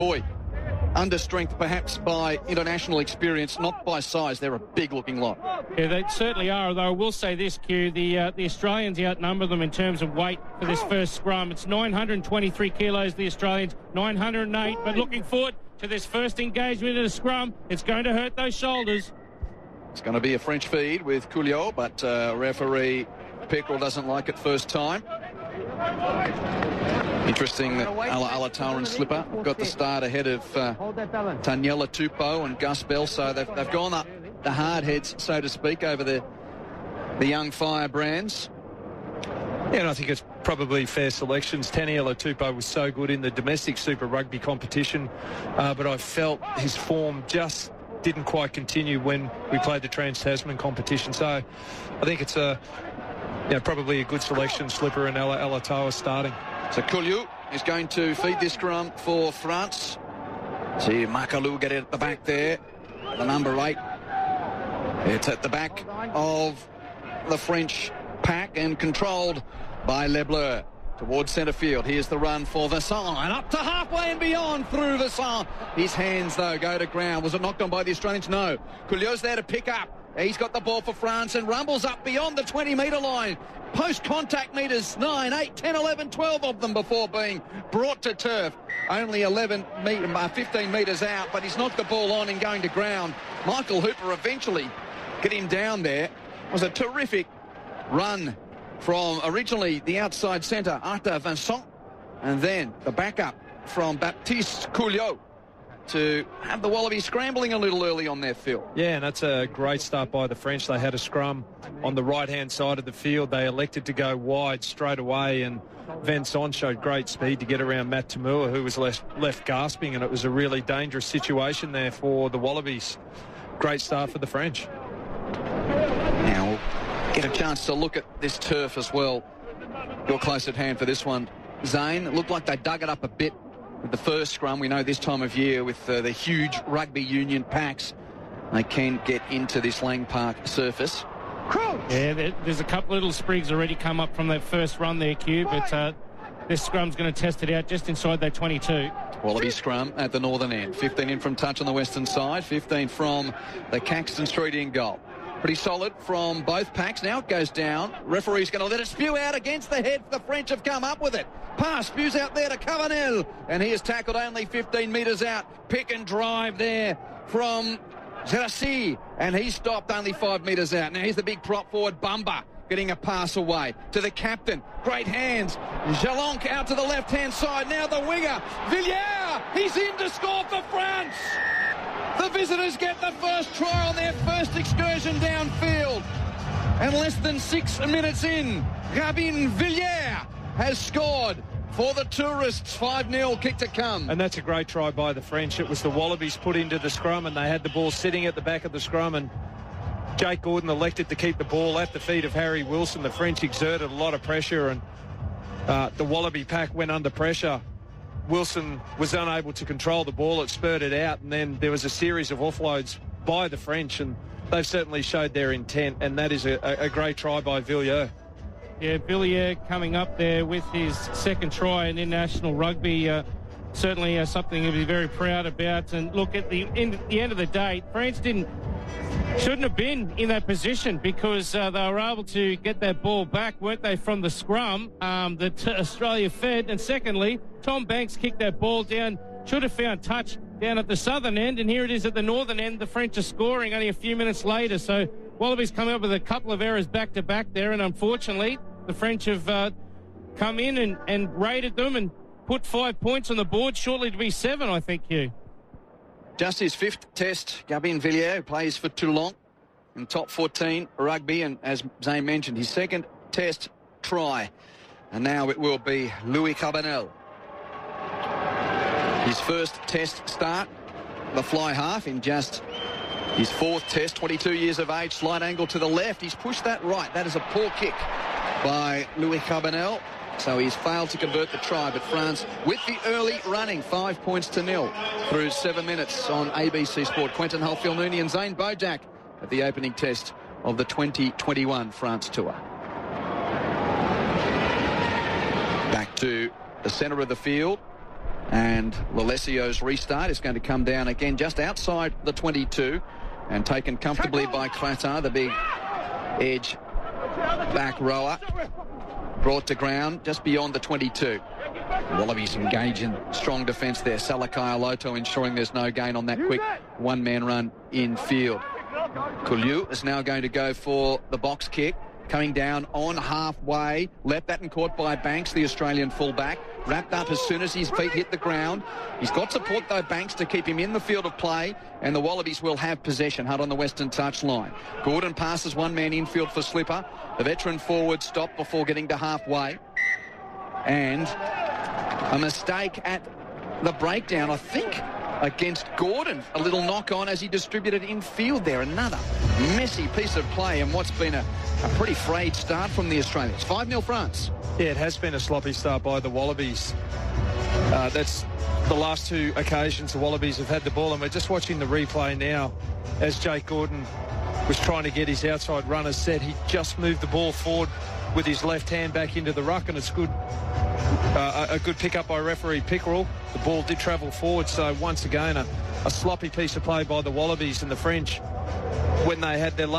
Boy, under strength perhaps by international experience, not by size. They're a big-looking lot. Yeah, they certainly are, although I will say this, Q, the Australians outnumber them in terms of weight for this first scrum. It's 923 kilos, the Australians, 908, but looking forward to this first engagement in a scrum. It's going to hurt those shoulders. It's going to be a French feed with Couliot, but referee Pickrell doesn't like it first time. Interesting that Alatawa Slipper got the start ahead of Taniela Tupou and Gus Bell, so they've gone up the hard heads, so to speak, over the young firebrands. Yeah, and I think it's probably fair selections. Taniela Tupou was so good in the domestic Super Rugby competition, but I felt his form just didn't quite continue when we played the Trans-Tasman competition. So I think it's probably a good selection, Slipper and Alatawa starting. So Couliot is going to feed this scrum for France. See Makalu get it at the back there. The number 8. It's at the back of the French pack and controlled by Le Bleu. Towards centre field. Here's the run for Vincent. And up to halfway and beyond through Vincent. His hands, though, go to ground. Was it knocked on by the Australians? No. Couliot's there to pick up. He's got the ball for France and rumbles up beyond the 20-metre line. Post-contact metres, 9, 8, 10, 11, 12 of them before being brought to turf. Only 15 metres out, but he's knocked the ball on and going to ground. Michael Hooper eventually get him down there. It was a terrific run from originally the outside centre, Arthur Vincent, and then the backup from Baptiste Couliot to have the Wallabies scrambling a little early on their field. Yeah, and that's a great start by the French. They had a scrum on the right-hand side of the field. They elected to go wide straight away, and Vincent showed great speed to get around Matt Tamua, who was left gasping, and it was a really dangerous situation there for the Wallabies. Great start for the French. Now we'll get a chance to look at this turf as well. You're close at hand for this one, Zane. It looked like they dug it up a bit with the first scrum. We know this time of year with the huge rugby union packs, they can get into this Lang Park surface. Yeah, there's a couple of little sprigs already come up from that first run there, Q, but this scrum's going to test it out just inside that 22. Wallaby scrum at the northern end. 15 in from touch on the western side, 15 from the Caxton Street in goal. Pretty solid from both packs. Now it goes down. Referee's going to let it spew out against the head. The French have come up with it. Pass spews out there to Cabanel, and he is tackled only 15 metres out. Pick and drive there from Gerassi, and he stopped only 5 metres out. Now here's the big prop forward, Bumba, getting a pass away to the captain. Great hands. Jalonc out to the left-hand side. Now the winger, Villiers. He's in to score for France. The visitors get the first try on their first excursion downfield. And less than 6 minutes in, Gabin Villiers has scored for the tourists. 5-0 kick to come. And that's a great try by the French. It was the Wallabies put into the scrum, and they had the ball sitting at the back of the scrum, and Jake Gordon elected to keep the ball at the feet of Harry Wilson. The French exerted a lot of pressure, and the Wallaby pack went under pressure. Wilson was unable to control the ball. It spurted out, and then there was a series of offloads by the French, and they've certainly showed their intent, and that is a great try by Villiers. Yeah, Villiers coming up there with his second try in international rugby. Certainly something to be very proud about. And look, at the end of the day, France shouldn't have been in that position, because they were able to get that ball back, weren't they, from the scrum that Australia fed. And secondly, Tom Banks kicked that ball down, should have found touch down at the southern end, and here it is at the northern end. The French are scoring only a few minutes later. So Wallabies coming up with a couple of errors back to back there, and unfortunately the French have come in and raided them and put 5 points on the board, shortly to be 7, I think, Hugh. Just his 5th test, Gabin Villiers, who plays for Toulon in top 14 rugby, and as Zane mentioned, his 2nd test try. And now it will be Louis Cabanel. His 1st test start, the fly half, in just his 4th test, 22 years of age, slight angle to the left. He's pushed that right. That is a poor kick by Louis Cabanel. So he's failed to convert the try, but France with the early running, 5 points to 0 through 7 minutes on ABC Sport. Quentin Halfiel-Mooney and Zane Bojack at the opening test of the 2021 France Tour. Back to the centre of the field. And Lalesio's restart is going to come down again just outside the 22 and taken comfortably by Clatar, the big edge back rower. Brought to ground just beyond the 22. Wallabies engage in strong defence there. Salakai Aloto ensuring there's no gain on that quick one-man run in field. Kulju is now going to go for the box kick. Coming down on halfway. Left that and caught by Banks, the Australian fullback. Wrapped up as soon as his feet hit the ground. He's got support though, Banks, to keep him in the field of play. And the Wallabies will have possession. Hunt on the western touchline. Gordon passes one man infield for Slipper. The veteran forward stopped before getting to halfway. And a mistake at the breakdown, I think, against Gordon. A little knock on as he distributed in field there. Another messy piece of play and what's been a pretty frayed start from the Australians. 5-0 France. Yeah, it has been a sloppy start by the Wallabies. That's the last two occasions the Wallabies have had the ball, and we're just watching the replay now as Jake Gordon was trying to get his outside runners set. He just moved the ball forward with his left hand back into the ruck, and it's good. A good pick-up by referee Pickerel. The ball did travel forward, so once again a sloppy piece of play by the Wallabies and the French when they had their